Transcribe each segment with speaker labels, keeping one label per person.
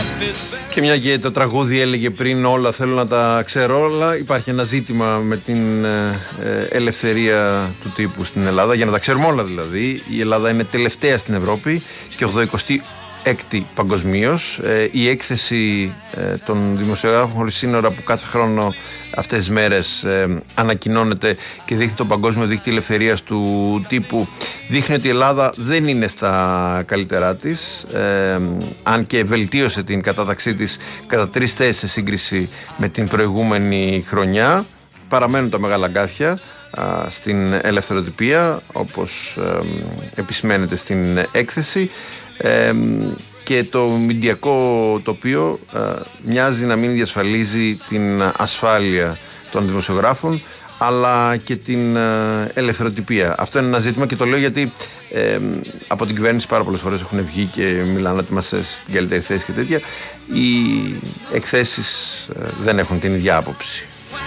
Speaker 1: Και μια και το τραγούδι έλεγε πριν όλα θέλω να τα ξέρω όλα, υπάρχει ένα ζήτημα με την ελευθερία του τύπου στην Ελλάδα, για να τα ξέρουμε όλα δηλαδή. Η Ελλάδα είναι τελευταία στην Ευρώπη και 86η παγκοσμίως. Η έκθεση των δημοσιογράφων χωρίς σύνορα που κάθε χρόνο αυτές τις μέρες ανακοινώνεται και δείχνει το παγκόσμιο δίκτυο ελευθερίας του τύπου, δείχνει ότι η Ελλάδα δεν είναι στα καλύτερά της, αν και βελτίωσε την κατάταξή της κατά 3 θέσεις σε σύγκριση με την προηγούμενη χρονιά. Παραμένουν τα μεγάλα αγκάθια στην ελευθεροτυπία, όπως επισημαίνεται στην έκθεση, και το μηντιακό τοπίο μοιάζει να μην διασφαλίζει την ασφάλεια των δημοσιογράφων αλλά και την ελευθεροτυπία. Αυτό είναι ένα ζήτημα και το λέω γιατί από την κυβέρνηση πάρα πολλές φορές έχουν βγει και μιλάνε ότι είμαστε στην καλύτερη θέση και τέτοια. Οι εκθέσεις δεν έχουν την ίδια άποψη.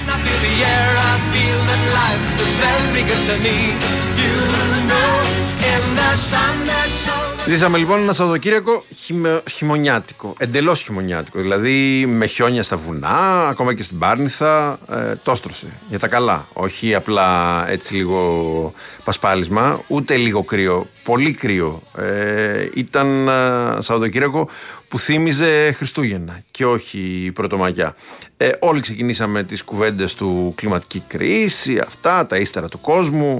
Speaker 1: Ζήσαμε λοιπόν ένα Σαββατοκύριακο χειμωνιάτικο, εντελώς χειμωνιάτικο, δηλαδή με χιόνια στα βουνά, ακόμα και στην Πάρνηθα, τόστρωσε για τα καλά, όχι απλά έτσι λίγο πασπάλισμα, ούτε λίγο κρύο, πολύ κρύο. Ήταν Σαββατοκύριακο που θύμιζε Χριστούγεννα και όχι Πρωτομαγιά. Όλοι ξεκινήσαμε τις κουβέντες του κλιματική κρίση, αυτά, τα ύστερα του κόσμου.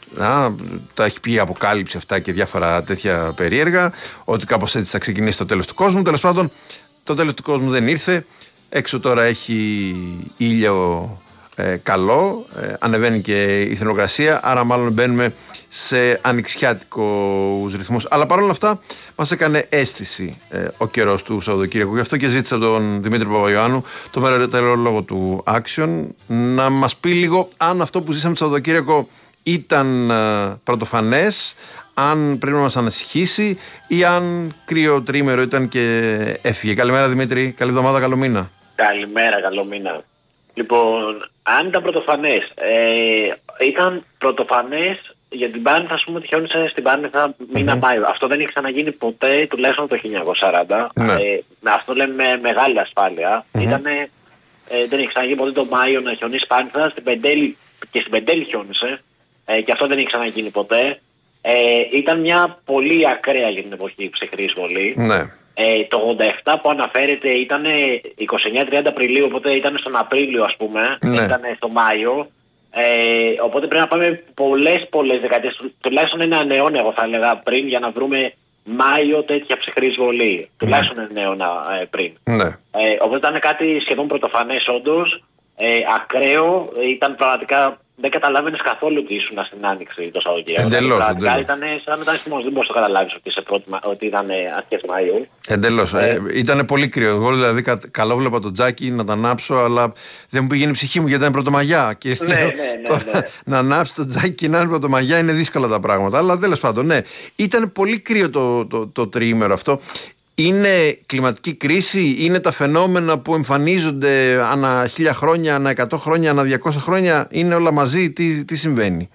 Speaker 1: Τα έχει πει η Αποκάλυψη αυτά και διάφορα τέτοια περίεργα, ότι κάπως έτσι θα ξεκινήσει το τέλος του κόσμου. Τέλος πάντων, το τέλος του κόσμου δεν ήρθε. Έξω τώρα έχει ήλιο καλό, ανεβαίνει και η θερμοκρασία, άρα μάλλον μπαίνουμε σε ανοιξιάτικους ρυθμούς. Αλλά παρόλα αυτά μας έκανε αίσθηση ο καιρός του Σαββατοκύριακου. Γι' αυτό και ζήτησα τον Δημήτρη Παπαϊωάννου, το μελλοντικό του Action, να μας πει λίγο αν αυτό που ζήσαμε το Σαββατοκύριακο ήταν πρωτοφανές, αν πρέπει να μας ανασυχήσει ή αν κρύο τρίμερο ήταν και έφυγε. Καλημέρα Δημήτρη, καλή εβδομάδα, καλό μήνα.
Speaker 2: Καλημέρα, καλό μήνα. Λοιπόν, αν ήταν πρωτοφανές, ήταν πρωτοφανές για την Πάρνηθα, ας πούμε ότι χιόνισε στην Πάρνηθα μήνα Μάιο. Αυτό δεν είχε ξαναγίνει ποτέ, τουλάχιστον το 1940. Αυτό λέμε με μεγάλη ασφάλεια. Δεν είχε ξαναγίνει ποτέ το Μάιο να χιονίσει Πάρνηθα, στην Πεντέλη, και στην Πεντέλη χιόνισε. Και αυτό δεν είχε ξαναγίνει ποτέ. Ήταν μια πολύ ακραία για την εποχή ψυχρή εισβολή. Το 87 που αναφέρεται ήταν 29-30 Απριλίου, οπότε ήταν στον Απρίλιο, ας πούμε, ήταν στο Μάιο. Οπότε πρέπει να πάμε πολλές δεκαετίες, τουλάχιστον ένα αιώνα, εγώ θα έλεγα, πριν, για να βρούμε Μάιο τέτοια ψυχρή εισβολή. Τουλάχιστον ένα αιώνα πριν. Οπότε ήταν κάτι σχεδόν πρωτοφανές, όντως. Ακραίο, ήταν πραγματικά. Δεν καταλάβαινε καθόλου ότι ήσουν στην Άνοιξη το Σαββατοκύριακο.
Speaker 1: Εντελώς.
Speaker 2: Ήταν σαν να ήταν δεν μπορείς να καταλάβεις ότι ήταν αρχές Μαΐου.
Speaker 1: Εντελώς. Ήταν πολύ κρύο. Εγώ δηλαδή καλό βλέπα το τζάκι να τα ανάψω, αλλά δεν μου πήγαινε η ψυχή μου γιατί ήταν Πρωτομαγιά. Και να ανάψει το τζάκι και να είναι Πρωτομαγιά είναι δύσκολα τα πράγματα. Αλλά τέλος πάντων, ναι. Ήταν πολύ κρύο το τριήμερο αυτό. Είναι κλιματική κρίση, είναι τα φαινόμενα που εμφανίζονται ανά 1000 χρόνια, ανά 100 χρόνια, ανά 200 χρόνια, είναι όλα μαζί, τι συμβαίνει?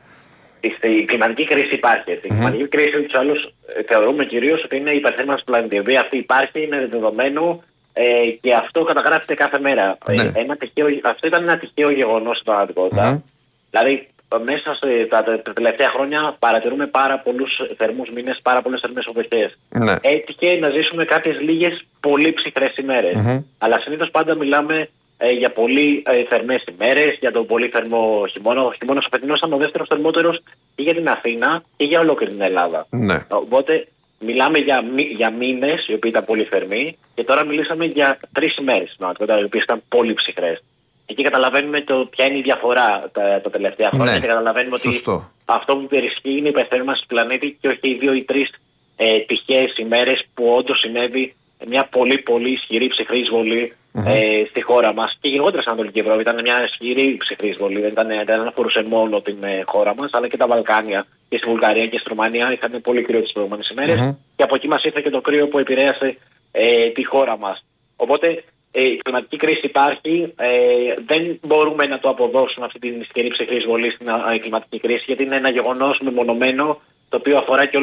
Speaker 2: Η κλιματική κρίση υπάρχει. Η κλιματική κρίση τους άλλους θεωρούμε κυρίως ότι είναι η υπερθέρμανση του πλανήτη. Δηλαδή αυτή υπάρχει, είναι δεδομένο και αυτό καταγράφεται κάθε μέρα. Αυτό ήταν ένα τυχαίο γεγονός στην πραγματικότητα. Δηλαδή, μέσα τα τελευταία χρόνια παρατηρούμε πάρα πολλούς θερμούς μήνες, πάρα πολλές θερμές εποχές. Έτυχε να ζήσουμε κάποιες λίγες πολύ ψυχρές ημέρες. Αλλά συνήθως πάντα μιλάμε για πολύ θερμές ημέρες, για τον πολύ θερμό χειμώνα. Ο χειμώνας ο φετινός ήταν ο δεύτερος θερμότερος και για την Αθήνα και για ολόκληρη την Ελλάδα. Οπότε μιλάμε για μήνες οι οποίοι ήταν πολύ θερμοί και τώρα μιλήσαμε για 3 ημέρες, οι οποίες ήταν πολύ ψυχρές. Εκεί καταλαβαίνουμε ποια είναι η διαφορά τα τελευταία χρόνια και καταλαβαίνουμε ότι αυτό που υπερισχύει είναι η υπερθέρμανση του πλανήτη και όχι οι 2 ή 3 τυχαίες ημέρες που όντως συνέβη μια πολύ ισχυρή ψυχρή εισβολή στη χώρα μας. Και γενικότερα στην Ανατολική Ευρώπη ήταν μια ισχυρή ψυχρή εισβολή. Δεν αφορούσε μόνο την χώρα μας, αλλά και τα Βαλκάνια και στη Βουλγαρία και στη Ρουμανία είχαν πολύ κρύο τις προηγούμενες ημέρες. Και από εκεί μας ήρθε και το κρύο που επηρέασε τη χώρα μας. Οπότε η κλιματική κρίση υπάρχει. Δεν μπορούμε να το αποδώσουμε αυτή την ισχυρή ψυχρή εισβολή στην κλιματική κρίση, γιατί είναι ένα γεγονός μεμονωμένο το οποίο αφορά κιόλας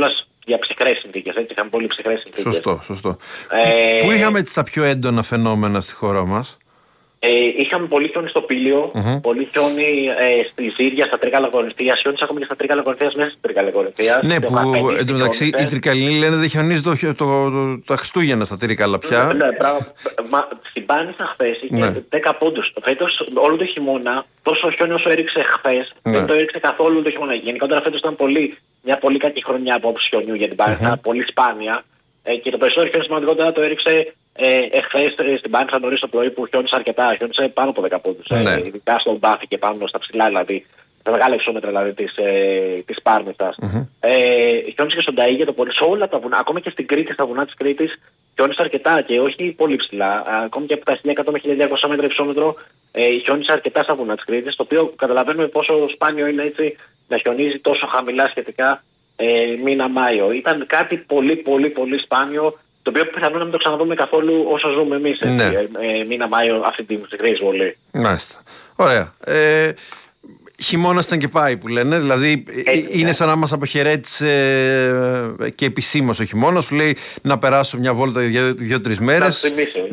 Speaker 2: για ψυχρές συνθήκες. Είχαμε πολύ ψυχρές συνθήκες.
Speaker 1: Σωστό. Πού είχαμε έτσι τα πιο έντονα φαινόμενα στη χώρα μας?
Speaker 2: Είχαμε πολύ χιόνι στο Πήλιο, πολύ χιόνι στη Ζήρια, στα Τρίκαλα Κορινθίας, χιόνι ακόμη και στα Τρίκαλα Κορινθίας, μέσα στα Τρίκαλα Κορινθίας.
Speaker 1: Ναι, που εντωμεταξύ οι Τρικαλινοί λένε δεν χιονίζει τα Χριστούγεννα στα Τρίκαλα πια.
Speaker 2: Ναι, στην Πάνηθα χθες είχε 10 πόντους. Φέτος όλο το χειμώνα, τόσο χιόνι όσο έριξε χθες, δεν το έριξε καθόλου το χειμώνα. Γενικότερα φέτος ήταν μια πολύ κακή χρονιά από άποψη χιονιού για την Πάνηθα, πολύ σπάνια. Και το περισσότερο χιόνι σημαντικότερα το έριξε εχθές στην Πάνηθα νωρίς το πρωί που χιόνισε αρκετά. Χιόνισε πάνω από 10 πόντους. Ειδικά στον Μπάφη και πάνω στα ψηλά, δηλαδή τα μεγάλα υψόμετρα δηλαδή, της Πάρνηθας. Χιόνισε και στον Ταΐγε, σε όλα τα βουνά, ακόμα και στην Κρήτη, στα βουνά της Κρήτης, χιόνισε αρκετά και όχι πολύ ψηλά. Ακόμη και από τα 1100 με 1200 μέτρα υψόμετρο, χιόνισε αρκετά στα βουνά της Κρήτης, το οποίο καταλαβαίνουμε πόσο σπάνιο είναι έτσι να χιονίζει τόσο χαμηλά σχετικά μήνα Μάιο. Ήταν κάτι πολύ σπάνιο, το οποίο πιθανόν να μην το ξαναδούμε καθόλου όσο ζούμε εμείς μήνα Μάιο αυτή τη μικρή εισβολή.
Speaker 1: Μάλιστα. Ωραία. Χειμώνας ήταν και πάει που λένε, δηλαδή είναι σαν να μας αποχαιρέτησε και επισήμως ο χειμώνας, σου λέει να περάσω μια βόλτα για 2-3 μέρες,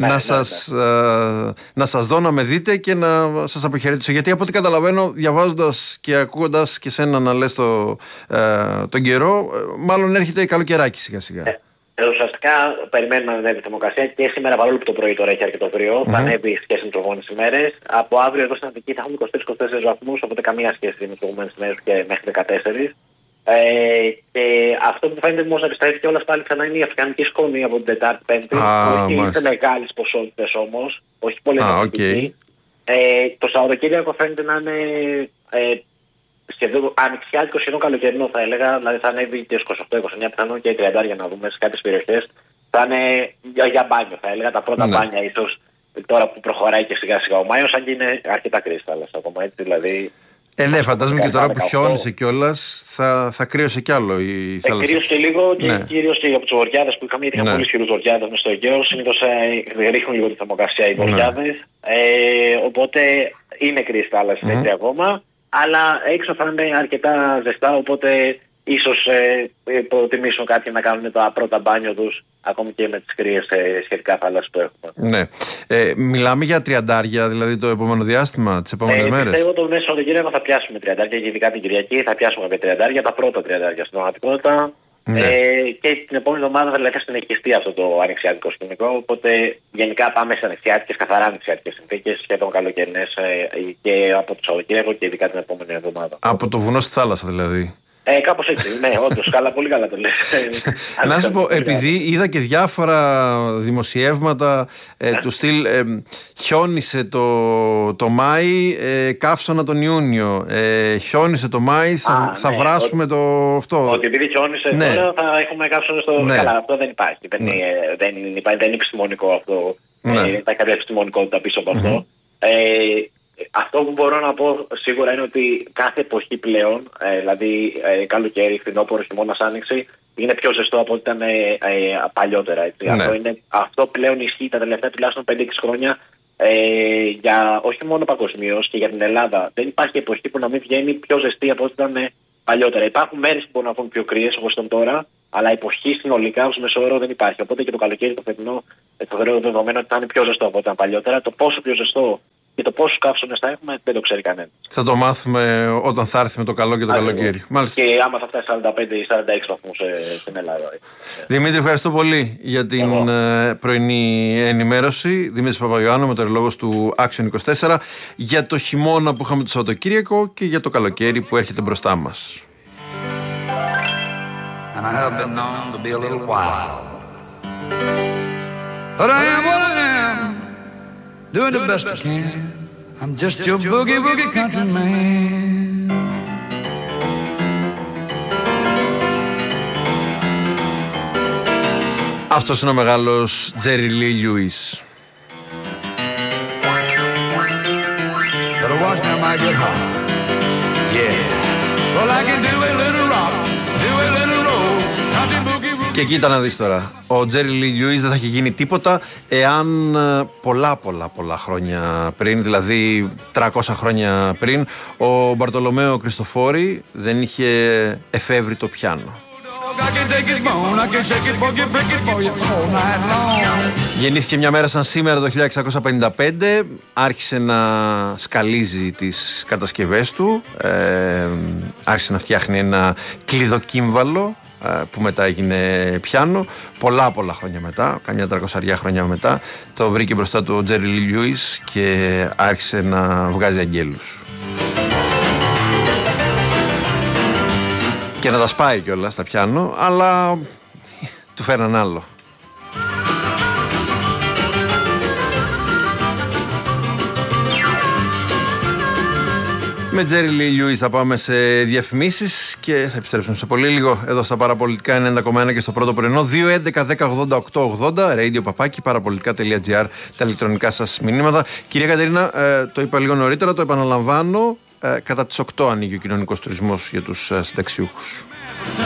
Speaker 1: να σας δω, να με δείτε και να σας αποχαιρέτησω, γιατί από ό,τι καταλαβαίνω διαβάζοντας και ακούγοντας και σένα να λες τον καιρό, μάλλον έρχεται καλοκαιράκι σιγά σιγά.
Speaker 2: Ουσιαστικά περιμένουμε να ανέβει η θερμοκρασία και σήμερα, παρόλο που το πρωί τώρα έχει αρκετό κρύο, θα ανέβει σχέση με τις προηγούμενες ημέρες. Από αύριο εδώ στην Αττική θα έχουμε 23-24 βαθμούς, οπότε καμία σχέση με τις προηγούμενες ημέρες και μέχρι 14. Και αυτό που φαίνεται όμως να επιστρέφει και όλα πάλι ξανά είναι η αφρικανική σκόνη από την Τετάρτη-Πέμπτη. Όχι σε μεγάλες ποσότητες όμως, όχι πολύ σημαντική. Το Σαββατοκύριακο φαίνεται να είναι σχεδόν ανοιξιάτικο, σχεδόν καλοκαιρινό θα έλεγα, δηλαδή θα ανέβει και 28-29, πιθανόν και 30 για να δούμε σε κάποιες περιοχές. Θα είναι για μπάνιο, θα έλεγα, τα πρώτα μπάνια ίσως τώρα που προχωράει και σιγά σιγά ο Μάιος, αν και είναι αρκετά κρύη θάλασσα ακόμα, έτσι δηλαδή.
Speaker 1: Ναι, φαντάζομαι και τώρα που χιόνισε κιόλας θα κρύωσε κι άλλο η θάλασσα.
Speaker 2: Κρύωσε και λίγο και κυρίως και από τους βορειάδες που είχαμε, γιατί είχαμε πολύ ισχυρούς βορειάδες μες στο Αιγαίο. Συνήθως ρίχνουν λίγο τη θερμοκρασία οι βορειάδες. Οπότε είναι κρύη θάλασσα έτσι ακόμα. Αλλά έξω θα είναι αρκετά ζεστά, οπότε ίσως προτιμήσουν κάποιοι να κάνουν τα πρώτα μπάνιο τους, ακόμη και με τις κρύες σχετικά θάλασσες που έχουμε.
Speaker 1: Ναι. Μιλάμε για 30, δηλαδή το επόμενο διάστημα, τις επόμενες μέρες.
Speaker 2: Πιστεύω το μέσα Σαββατοκύριακο θα πιάσουμε 30, και ειδικά την Κυριακή θα πιάσουμε με 30, τα πρώτα 30 στην πραγματικότητα. Και την επόμενη εβδομάδα θα συνεχιστεί αυτό το ανοιξιάτικο σκηνικό. Οπότε γενικά πάμε σε ανοιξιάτικες, καθαρά ανοιξιάτικες συνθήκες, σχεδόν καλοκαιρινές και από το Σαββατοκύριακο και ειδικά την επόμενη εβδομάδα.
Speaker 1: Από το βουνό στη θάλασσα δηλαδή.
Speaker 2: Κάπως έτσι, ναι, όντως, πολύ καλά το λες.
Speaker 1: Να σου πω, επειδή είδα και διάφορα δημοσιεύματα του στυλ χιόνισε το Μάη, καύσωνα τον Ιούνιο, χιόνισε το Μάη, θα βράσουμε το αυτό.
Speaker 2: Ότι επειδή χιόνισε τώρα θα έχουμε καύσωνα στο... Καλά, αυτό δεν υπάρχει, δεν είναι επιστημονικό αυτό, δεν υπάρχει κάποια επιστημονικότητα πίσω από αυτό. Αυτό που μπορώ να πω σίγουρα είναι ότι κάθε εποχή πλέον, δηλαδή καλοκαίρι, φθινόπωρο, χειμώνας, άνοιξη, είναι πιο ζεστό από ό,τι ήταν παλιότερα. Έτσι. Αυτό πλέον ισχύει τα τελευταία τουλάχιστον 5-6 χρόνια, για, όχι μόνο παγκοσμίως και για την Ελλάδα. Δεν υπάρχει εποχή που να μην βγαίνει πιο ζεστή από ό,τι ήταν παλιότερα. Υπάρχουν μέρες που μπορούν να βγουν πιο κρύες όπως ήταν τώρα, αλλά εποχή συνολικά ως μεσόωρο δεν υπάρχει. Οπότε και το καλοκαίρι, το φετινό, το θεωρώ δεδομένο ότι θα είναι πιο ζεστό από ό,τι ήταν παλιότερα. Το πόσο πιο ζεστό και το πόσους καύσωνες θα έχουμε δεν το ξέρει κανένα.
Speaker 1: Θα το μάθουμε όταν θα έρθει με το καλό και το καλοκαίρι.
Speaker 2: Μάλιστα. Και άμα θα φτάσει 45 ή 46 βαθμούς στην Ελλάδα.
Speaker 1: Δημήτρη, ευχαριστώ πολύ για την πρωινή ενημέρωση. Δημήτρης Παπαϊωάννου, μετεωρολόγος του Action 24, για το χειμώνα που είχαμε το Σαββατοκύριακο και για το καλοκαίρι που έρχεται μπροστά μας. And I have been known to be a little wild. But I am what I am, doing the best I can. I'm just your boogie woogie country man. Αυτός είναι ο μεγάλος Jerry Lee Lewis. Better watch now, might get hot. Yeah. Well, I can do a little rock, do a little roll, country boogie woogie. Και εκεί ήταν να δεις τώρα. Ο Jerry Lee Lewis δεν θα είχε γίνει τίποτα εάν πολλά χρόνια πριν, δηλαδή 300 χρόνια πριν, ο Μπαρτολομαίο Κριστοφόρη δεν είχε εφεύρει το πιάνο. Γεννήθηκε μια μέρα σαν σήμερα το 1655, άρχισε να σκαλίζει τις κατασκευές του, άρχισε να φτιάχνει ένα κλειδοκύμβαλο που μετά έγινε πιάνο. Πολλά χρόνια μετά, καμιά 300 χρόνια μετά, το βρήκε μπροστά του ο Τζέρι Λι Λιούις και άρχισε να βγάζει αγγέλους. Και να τα σπάει κιόλας στα πιάνο, αλλά του φέραν άλλο. Με Τζέρι Λι Λιούις θα πάμε σε διαφημίσεις και θα επιστρέψουμε σε πολύ λίγο εδώ στα Παραπολιτικά 90,1 και στο πρώτο πρωινό. 2-11-10-80-8-80 radio παπάκι παραπολιτικά.gr, τα ηλεκτρονικά σας μηνύματα. Κυρία Κατερίνα, το είπα λίγο νωρίτερα, το επαναλαμβάνω, κατά τις 8 ανοίγει ο κοινωνικός τουρισμός για τους συνταξιούχους.